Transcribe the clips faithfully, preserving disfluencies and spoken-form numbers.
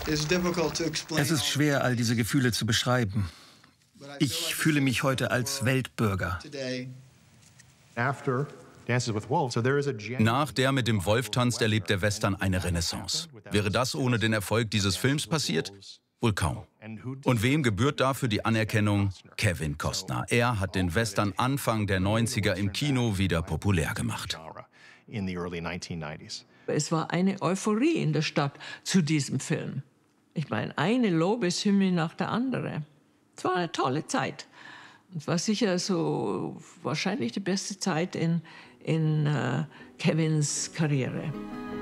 Es ist schwer, all diese Gefühle zu beschreiben. Ich fühle mich heute als Weltbürger. Nach Der mit dem Wolf tanzt erlebt der Western eine Renaissance. Wäre das ohne den Erfolg dieses Films passiert? Wohl kaum. Und wem gebührt dafür die Anerkennung? Kevin Costner. Er hat den Western Anfang der neunziger im Kino wieder populär gemacht. Es war eine Euphorie in der Stadt zu diesem Film. Ich meine, eine Lobeshymne nach der anderen. Es war eine tolle Zeit. Es war sicher so wahrscheinlich die beste Zeit in, in uh, Kevins Karriere.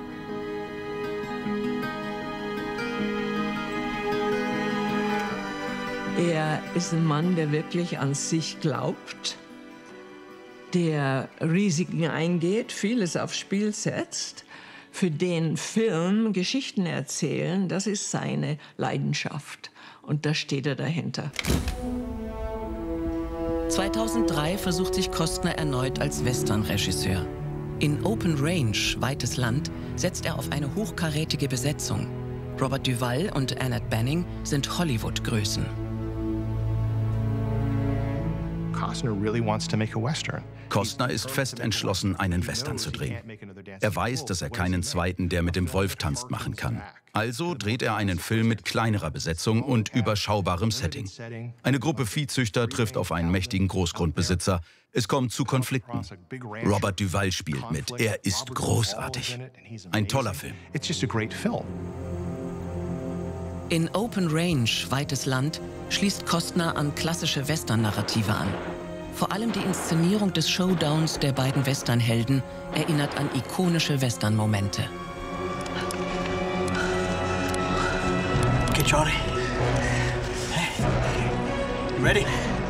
Er ist ein Mann, der wirklich an sich glaubt, der Risiken eingeht, vieles aufs Spiel setzt. Für den Film Geschichten erzählen, das ist seine Leidenschaft. Und da steht er dahinter. zweitausenddrei versucht sich Costner erneut als Western-Regisseur. In Open Range, Weites Land, setzt er auf eine hochkarätige Besetzung. Robert Duvall und Annette Bening sind Hollywood-Größen. Costner ist fest entschlossen, einen Western zu drehen. Er weiß, dass er keinen zweiten Der mit dem Wolf tanzt machen kann. Also dreht er einen Film mit kleinerer Besetzung und überschaubarem Setting. Eine Gruppe Viehzüchter trifft auf einen mächtigen Großgrundbesitzer. Es kommt zu Konflikten. Robert Duvall spielt mit. Er ist großartig. Ein toller Film. In Open Range, Weites Land, schließt Costner an klassische Western-Narrative an. Vor allem die Inszenierung des Showdowns der beiden Westernhelden erinnert an ikonische Western-Momente. Okay, Charlie. Hey. You ready?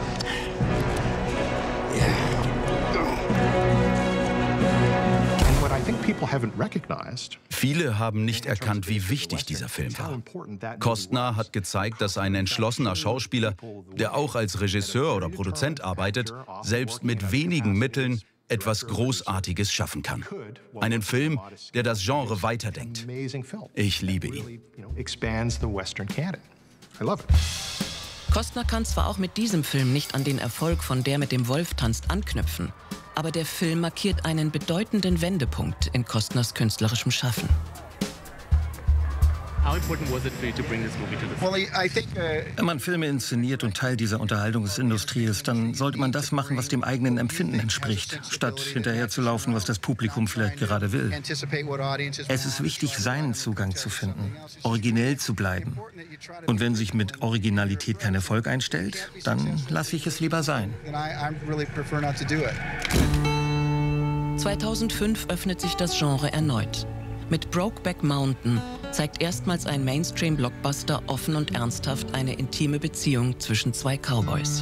Viele haben nicht erkannt, wie wichtig dieser Film war. Costner hat gezeigt, dass ein entschlossener Schauspieler, der auch als Regisseur oder Produzent arbeitet, selbst mit wenigen Mitteln etwas Großartiges schaffen kann. Einen Film, der das Genre weiterdenkt. Ich liebe ihn. Costner kann zwar auch mit diesem Film nicht an den Erfolg von Der mit dem Wolf tanzt anknüpfen, aber der Film markiert einen bedeutenden Wendepunkt in Costners künstlerischem Schaffen. Wenn man Filme inszeniert und Teil dieser Unterhaltungsindustrie ist, dann sollte man das machen, was dem eigenen Empfinden entspricht, statt hinterherzulaufen, was das Publikum vielleicht gerade will. Es ist wichtig, seinen Zugang zu finden, originell zu bleiben. Und wenn sich mit Originalität kein Erfolg einstellt, dann lasse ich es lieber sein. zweitausendfünf öffnet sich das Genre erneut. Mit Brokeback Mountain zeigt erstmals ein Mainstream-Blockbuster offen und ernsthaft eine intime Beziehung zwischen zwei Cowboys.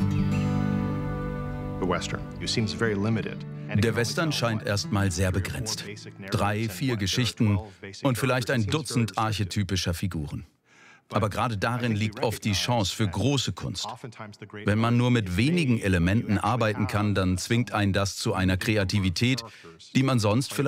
Der Western scheint erstmal sehr begrenzt. Drei, vier Geschichten und vielleicht ein Dutzend archetypischer Figuren. Aber gerade darin liegt oft die Chance für große Kunst. Wenn man nur mit wenigen Elementen arbeiten kann, dann zwingt einen das zu einer Kreativität, die man sonst vielleicht